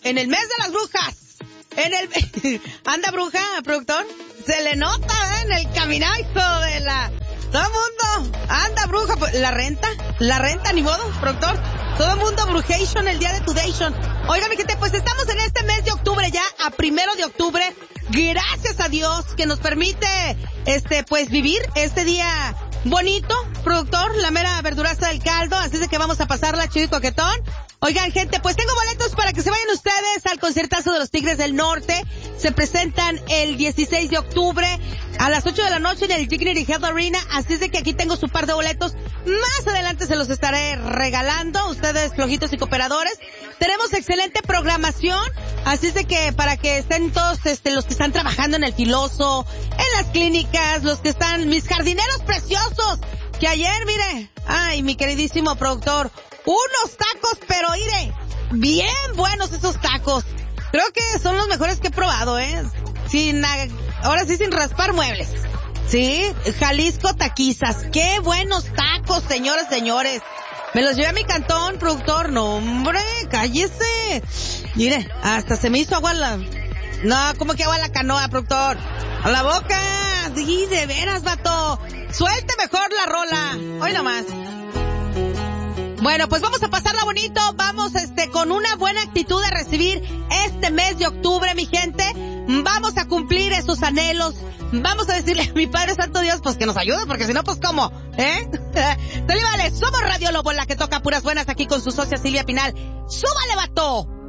en el mes de las brujas. ¿Anda bruja, productor? Se le nota, en el caminazo de la... Todo el mundo anda bruja. ¿La renta, ni modo, productor? Todo el mundo brujation el día de Tudation. Oiga, mi gente, pues estamos en este mes de octubre ya, a 1 de octubre. Gracias a Dios que nos permite, pues vivir este día bonito, productor, la mera verduraza del caldo. Así es de que vamos a pasarla chido y coquetón. Oigan, gente, pues tengo boletos para que se vayan ustedes al conciertazo de los Tigres del Norte. Se presentan el 16 de octubre a las 8 de la noche en el Dignity Health Arena. Así es de que aquí tengo su par de boletos. Más adelante se los estaré regalando, ustedes flojitos y cooperadores. Tenemos excelente programación, así es de que para que estén todos los que están trabajando en el Filoso, en las clínicas, los que están, mis jardineros preciosos, que ayer, mire, ay, mi queridísimo productor, unos tacos, pero mire, bien buenos esos tacos. Creo que son los mejores que he probado, ahora sí sin raspar muebles. Sí, Jalisco Taquizas. Qué buenos tacos, señoras, señores. Me los llevé a mi cantón, productor. No, hombre, cállese. Mire, hasta se me hizo agua No, ¿cómo que agua la canoa, productor? A la boca. Sí, de veras, vato. Suelte mejor la rola. Hoy nomás. Bueno, pues vamos a pasarla bonito. Vamos, con una buena actitud de recibir este mes de octubre, mi gente. Vamos a cumplir esos anhelos. Vamos a decirle a mi Padre Santo Dios, pues que nos ayude, porque si no, pues ¿cómo? Vale, somos Radio Lobo, la que toca puras buenas aquí con su socia Silvia Pinal. ¡Súbale, vato!